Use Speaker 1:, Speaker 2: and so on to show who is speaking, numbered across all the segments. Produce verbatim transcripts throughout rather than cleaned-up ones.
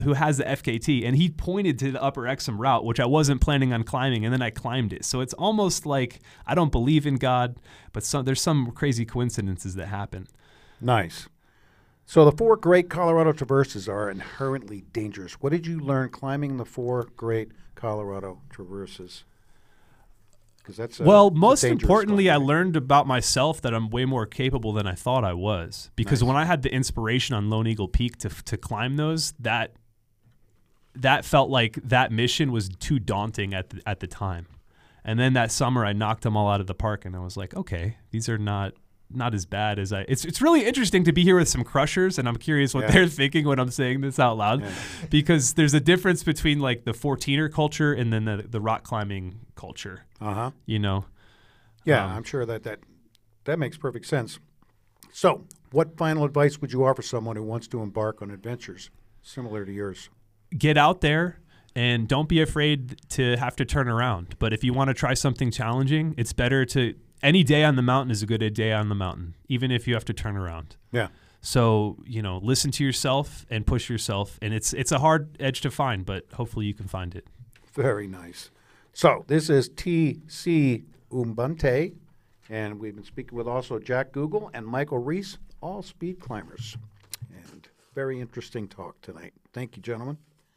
Speaker 1: who has the F K T, and he pointed to the Upper Exum route, which I wasn't planning on climbing, and then I climbed it. So it's almost like I don't believe in God, but some, there's some crazy coincidences that happen.
Speaker 2: Nice. So the four great Colorado traverses are inherently dangerous. What did you learn climbing the four great Colorado traverses? Because that's a,
Speaker 1: well,
Speaker 2: it's a
Speaker 1: most
Speaker 2: dangerous
Speaker 1: importantly, I
Speaker 2: climb.
Speaker 1: learned about myself that I'm way more capable than I thought I was. Because
Speaker 2: Nice.
Speaker 1: when I had the inspiration on Lone Eagle Peak to to climb those, that that felt like that mission was too daunting at the, at the time. And then that summer, I knocked them all out of the park, and I was like, okay, these are not. not as bad as I, it's it's really interesting to be here with some crushers, and I'm curious what
Speaker 2: Yeah.
Speaker 1: they're thinking when I'm saying this out loud,
Speaker 2: Yeah.
Speaker 1: because there's a difference between like the fourteener culture and then the, the rock climbing culture,
Speaker 2: Uh-huh.
Speaker 1: you know?
Speaker 2: Yeah,
Speaker 1: Um,
Speaker 2: I'm sure that, that that makes perfect sense. So what final advice would you offer someone who wants to embark on adventures similar to yours?
Speaker 1: Get out there and don't be afraid to have to turn around. But if you want to try something challenging, it's better to, any day on the mountain is a good day on the mountain, even if you have to turn around.
Speaker 2: Yeah.
Speaker 1: So, you know, listen to yourself and push yourself. And it's it's a hard edge to find, but hopefully you can find it.
Speaker 2: Very nice. So this is T C Umbunte, and we've been speaking with also Jack Google and Michael Reese, all speed climbers. And very interesting talk tonight. Thank you, gentlemen.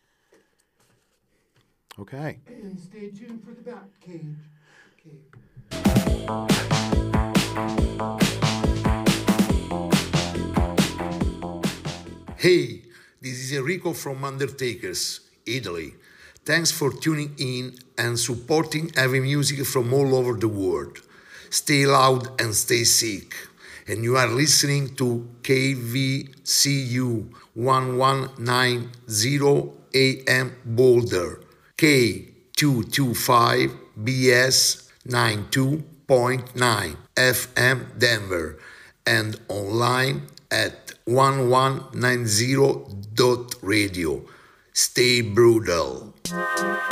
Speaker 2: Okay.
Speaker 3: And stay tuned for the back cage. Okay.
Speaker 4: Hey, this is Enrico from Undertakers, Italy. Thanks for tuning in and supporting heavy music from all over the world. Stay loud and stay sick. And you are listening to K V C U eleven ninety A M Boulder, K two twenty-five B S ninety-two point nine F M Denver, and online at eleven ninety dot radio. Stay brutal.